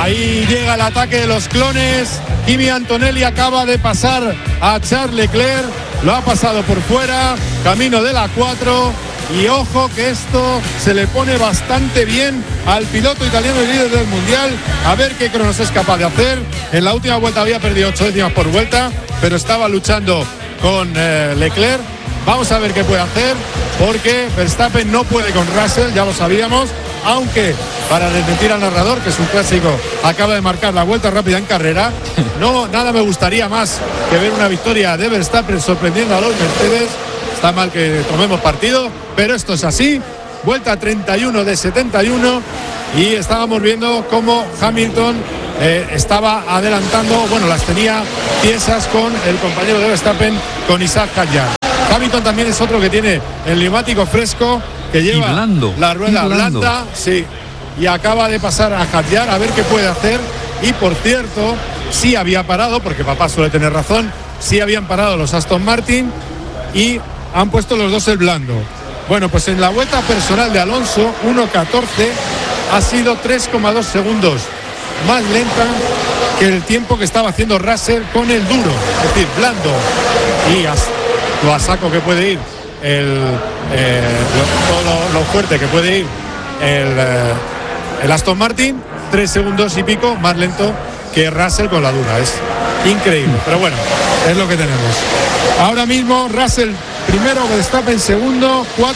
Ahí llega el ataque de los clones. Kimi Antonelli acaba de pasar a Charles Leclerc, lo ha pasado por fuera, camino de la 4. Y ojo que esto se le pone bastante bien al piloto italiano y líder del mundial. A ver qué cronos es capaz de hacer. En la última vuelta había perdido 8 décimas por vuelta, pero estaba luchando con Leclerc. Vamos a ver qué puede hacer, porque Verstappen no puede con Russell, ya lo sabíamos. Aunque, para desmentir al narrador, que es un clásico, acaba de marcar la vuelta rápida en carrera. No, nada me gustaría más que ver una victoria de Verstappen sorprendiendo a los Mercedes. Está mal que tomemos partido, pero esto es así. Vuelta 31 de 71 y estábamos viendo cómo Hamilton estaba adelantando, bueno, las tenía tiesas con el compañero de Verstappen, con Isaac Hadjar. Hamilton también es otro que tiene el neumático fresco, que lleva la rueda blanda, sí, y acaba de pasar a Hadjar a ver qué puede hacer. Y por cierto, sí había parado, porque papá suele tener razón, sí habían parado los Aston Martin y han puesto los dos el blando. Bueno, pues en la vuelta personal de Alonso, 1.14, ha sido 3,2 segundos más lenta que el tiempo que estaba haciendo Russell con el duro, es decir, blando. Y lo a saco que puede ir lo fuerte que puede ir el Aston Martin, 3 segundos y pico más lento que Russell con la dura. Es increíble, pero bueno, es lo que tenemos. Ahora mismo Russell primero, Verstappen segundo, 4,2,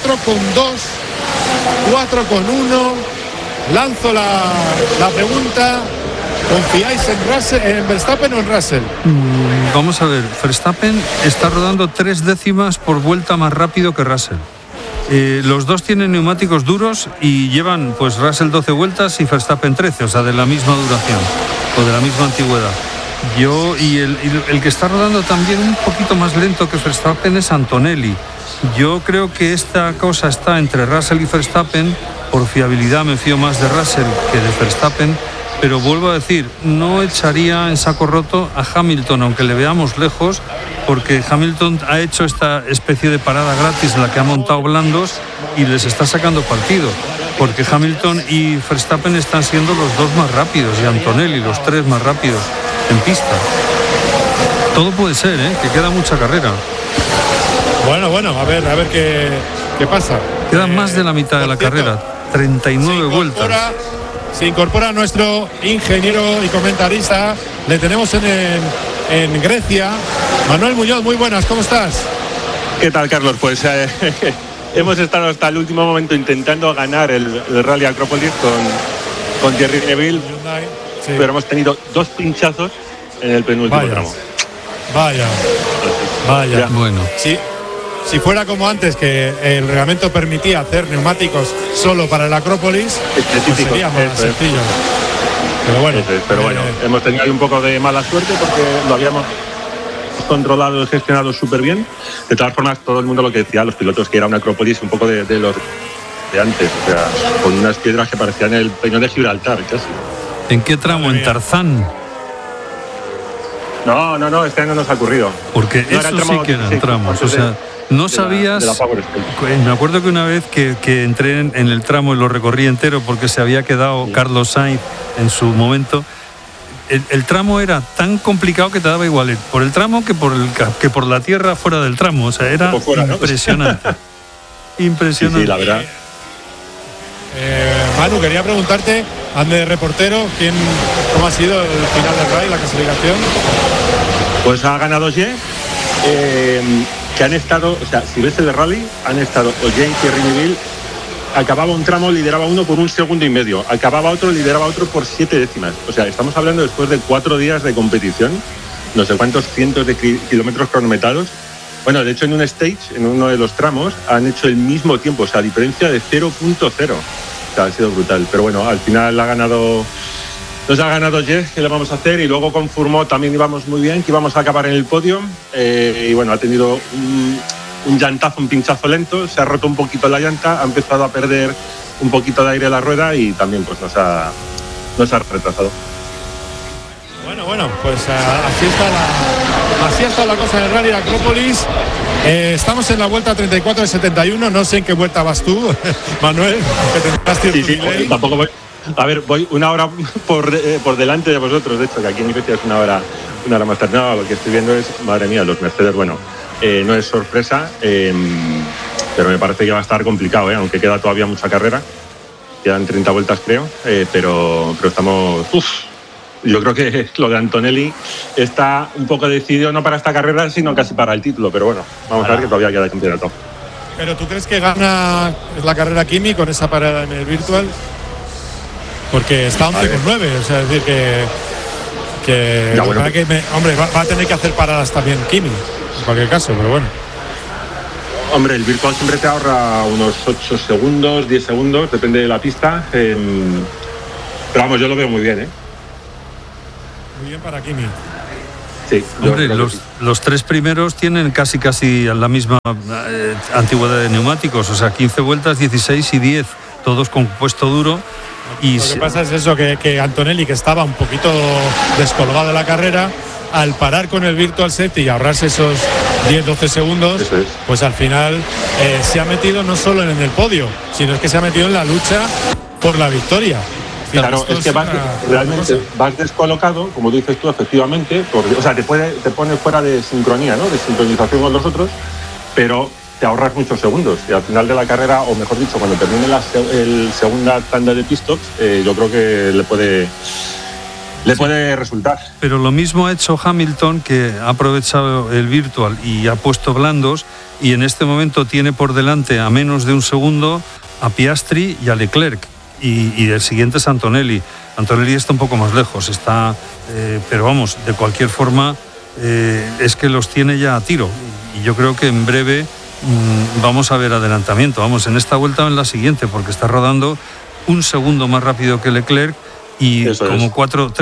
4,1. Lanzo la pregunta: ¿confiáis en Verstappen o en Russell? Vamos a ver, Verstappen está rodando 3 décimas por vuelta más rápido que Russell. Los dos tienen neumáticos duros y llevan, pues, Russell 12 vueltas y Verstappen 13, o sea, de la misma duración o de la misma antigüedad. El que está rodando también un poquito más lento que Verstappen es Antonelli. Yo creo que esta cosa está entre Russell y Verstappen. Por fiabilidad me fío más de Russell que de Verstappen, pero vuelvo a decir, no echaría en saco roto a Hamilton, aunque le veamos lejos, porque Hamilton ha hecho esta especie de parada gratis en la que ha montado blandos y les está sacando partido, porque Hamilton y Verstappen están siendo los dos más rápidos y Antonelli los 3 más rápidos en pista. Todo puede ser, que queda mucha carrera. Bueno, a ver qué pasa. Queda más de la mitad de la carrera, 39 vueltas. Se incorpora nuestro ingeniero y comentarista. Le tenemos en Grecia. Manuel Muñoz, muy buenas, ¿cómo estás? ¿Qué tal, Carlos? Pues hemos estado hasta el último momento intentando ganar el Rally Acrópolis con Thierry Neuville, sí. Pero hemos tenido 2 pinchazos en el penúltimo tramo. Vaya. Bueno. Sí. Si fuera como antes, que el reglamento permitía hacer neumáticos solo para el Acrópolis, pues sería más sencillo. Pero bueno, hemos tenido un poco de mala suerte porque lo habíamos controlado y gestionado súper bien. De todas formas, todo el mundo lo que decía, los pilotos, que era un Acrópolis un poco de los de antes, o sea, con unas piedras que parecían el Peñón de Gibraltar, casi. ¿En qué tramo? ¿En Tarzán? No, este año nos ha ocurrido. Porque no eso sí que eran tramos, o sea... No sabías, me acuerdo que una vez que entré en el tramo y lo recorrí entero porque se había quedado Carlos Sainz en su momento, el tramo era tan complicado que te daba igual por el tramo que por la tierra fuera del tramo, o sea, era impresionante. Impresionante. Sí, la verdad. Manu, quería preguntarte, ande de reportero, ¿cómo ha sido el final del rally, la clasificación? Pues ha ganado Ye. Que han estado, o sea, si ves el rally, han estado Ogier y Thierry Neuville. Acababa un tramo, lideraba uno por 1,5 segundos, acababa otro, lideraba otro por 7 décimas. O sea, estamos hablando después de 4 días de competición, no sé cuántos cientos de kilómetros cronometrados. Bueno, de hecho, en un stage, en uno de los tramos, han hecho el mismo tiempo, o sea, diferencia de 0,0. O sea, ha sido brutal. Pero bueno, al final nos ha ganado Jeff, que le vamos a hacer, y luego con Fourmont también íbamos muy bien, que íbamos a acabar en el podio, y bueno, ha tenido un llantazo, un pinchazo lento, se ha roto un poquito la llanta, ha empezado a perder un poquito de aire la rueda y también pues nos ha retrasado. Bueno, pues así está la cosa en el Rally Acrópolis. Estamos en la vuelta 34 de 71, no sé en qué vuelta vas tú, Manuel, que tendrás cierto delay. A ver, voy una hora por delante de vosotros, de hecho, que aquí en Grecia es una hora más tarde. No, lo que estoy viendo es, madre mía, los Mercedes, bueno, no es sorpresa, pero me parece que va a estar complicado, aunque queda todavía mucha carrera. Quedan 30 vueltas, creo, pero estamos... Yo creo que lo de Antonelli está un poco decidido, no para esta carrera, sino casi para el título. Pero bueno, vamos a ver que todavía queda el campeonato. ¿Pero tú crees que gana la carrera Kimi con esa parada en el virtual? Porque está 11,9, o sea, es decir que ya, bueno, hombre, va a tener que hacer paradas también Kimi, en cualquier caso, pero bueno. Hombre, el virtual siempre te ahorra unos 8 segundos, 10 segundos, depende de la pista. Pero vamos, yo lo veo muy bien, Muy bien para Kimi. Sí, hombre, los tres primeros tienen casi la misma antigüedad de neumáticos, o sea, 15 vueltas, 16 y 10, todos con puesto duro. Y lo que pasa es eso, que Antonelli, que estaba un poquito descolgado de la carrera, al parar con el virtual safety y ahorrarse esos 10-12 segundos, pues al final se ha metido no solo en el podio, sino es que se ha metido en la lucha por la victoria. Claro, es que realmente vas descolocado, como dices tú, efectivamente, o sea, te pones fuera de sincronía, ¿no? De sincronización con los otros, pero te ahorras muchos segundos. Y al final de la carrera, o mejor dicho, cuando termine el segunda tanda de pit stops, yo creo que le puede resultar. Pero lo mismo ha hecho Hamilton, que ha aprovechado el virtual y ha puesto blandos, y en este momento tiene por delante a menos de un segundo a Piastri y a Leclerc. Y el siguiente es Antonelli. Antonelli está un poco más lejos, pero vamos, de cualquier forma es que los tiene ya a tiro. Y yo creo que en breve vamos a ver adelantamiento. Vamos, en esta vuelta o en la siguiente, porque está rodando un segundo más rápido que Leclerc y eso como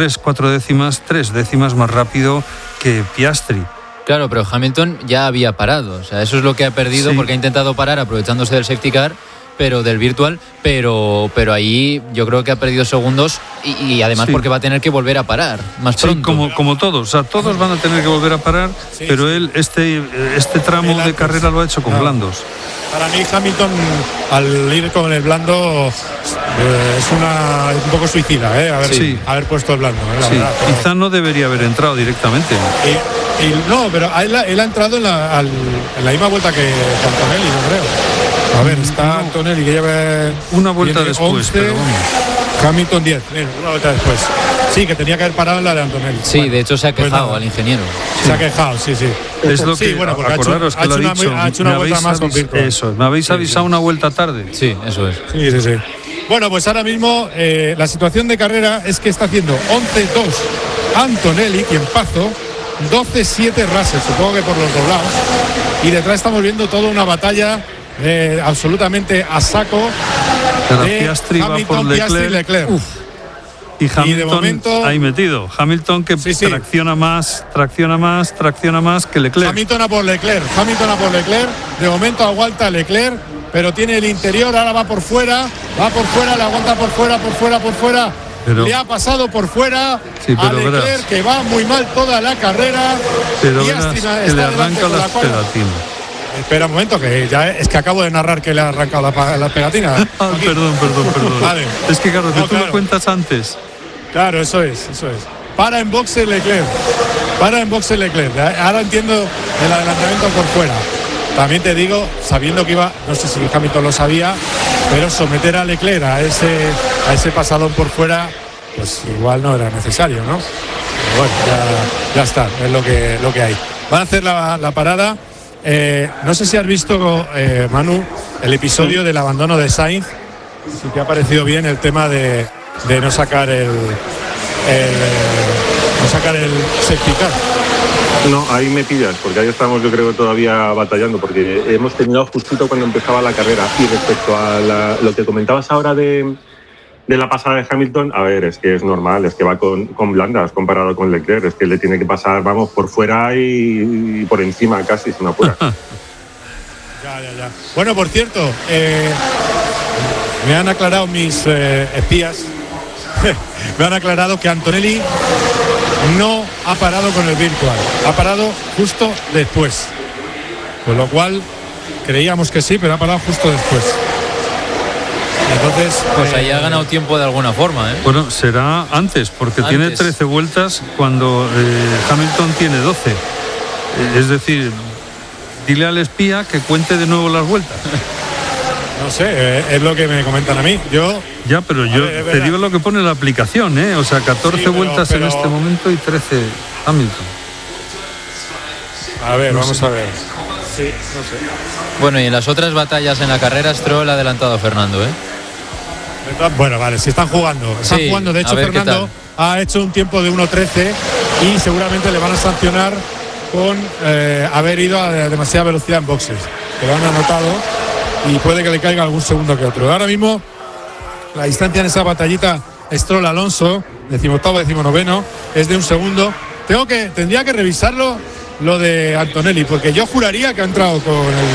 3 décimas más rápido que Piastri. Claro, pero Hamilton ya había parado. O sea, eso es lo que ha perdido, porque ha intentado parar aprovechándose del safety car, pero del virtual, pero ahí yo creo que ha perdido segundos y además porque va a tener que volver a parar más pronto. Sí, como todos, o sea, todos van a tener que volver a parar, pero él este tramo de carrera lo ha hecho con blandos. Para mí Hamilton, al ir con el blando, es un poco suicida, haber puesto el blando. La verdad, pero... Quizá no debería haber entrado directamente. No, pero él ha entrado en la misma vuelta que Antonelli, no creo. A ver, está Antonelli que lleva una vuelta después, 11, pero vamos. Hamilton 10, una vuelta después. Sí, que tenía que haber parado en la de Antonelli. Sí, bueno, de hecho se ha quejado al ingeniero. Se ha quejado, sí. Es lo que, bueno, acordaros que lo ha dicho. Ha hecho una vuelta más con virtual. Eso, me habéis avisado una vuelta tarde. Sí, eso es. Sí. Bueno, pues ahora mismo la situación de carrera es que está haciendo 11-2 Antonelli, quien pasó, 12-7 Russell, supongo que por los doblados. Y detrás estamos viendo toda una batalla absolutamente a saco de Piastri Hamilton, va por Leclerc. Y Hamilton de momento, ahí metido. Hamilton que tracciona más que Leclerc. Hamilton a por Leclerc. De momento aguanta Leclerc, pero tiene el interior, ahora va por fuera, le aguanta por fuera. Pero, le ha pasado por fuera a Leclerc, verás, que va muy mal toda la carrera. Pero verás que le arranca las pegatinas. Espera un momento, que ya es que acabo de narrar que le ha arrancado la pegatina. Perdón. Vale. Es que claro, tú lo cuentas antes. Claro, eso es. Para en boxe Leclerc. Ahora entiendo el adelantamiento por fuera. También te digo, sabiendo que iba, no sé si Hamilton lo sabía, pero someter a Leclerc a ese pasadón por fuera, pues igual no era necesario, ¿no? Pero bueno, ya está, es lo que hay. Van a hacer la parada. No sé si has visto, Manu, el episodio del abandono de Sainz. Si te ha parecido bien el tema de no sacar el safety car. No, ahí me pillas, porque ahí estamos, yo creo, todavía batallando, porque hemos terminado justito cuando empezaba la carrera. Y respecto a lo que comentabas ahora de la pasada de Hamilton, a ver, es que es normal, es que va con blandas comparado con Leclerc, es que le tiene que pasar, vamos, por fuera y por encima casi, sin apura. Ya. Bueno, por cierto, me han aclarado mis espías, me han aclarado que Antonelli no ha parado con el virtual, ha parado justo después, con lo cual creíamos que sí, pero ha parado justo después. Entonces, pues ahí ha ganado tiempo de alguna forma, ¿eh? Bueno, será antes, porque tiene 13 vueltas cuando Hamilton tiene 12. Es decir, dile al espía que cuente de nuevo las vueltas. No sé, es lo que me comentan a mí. Ya, pero yo te digo lo que pone la aplicación, ¿eh? O sea, 14 vueltas en este momento y 13 Hamilton. A ver, No vamos sé. a ver. Sí, no sé. Bueno, y en las otras batallas en la carrera, Stroll ha adelantado a Fernando, ¿eh? Bueno, vale, si están jugando. Sí, De hecho, a ver qué Fernando ha hecho un tiempo de 1.13 y seguramente le van a sancionar con haber ido a demasiada velocidad en boxes. Que lo han anotado y puede que le caiga algún segundo que otro. Ahora mismo, la distancia en esa batallita Stroll-Alonso, 18º, 19º, es de 1 segundo. Tendría que revisarlo lo de Antonelli, porque yo juraría que ha entrado con el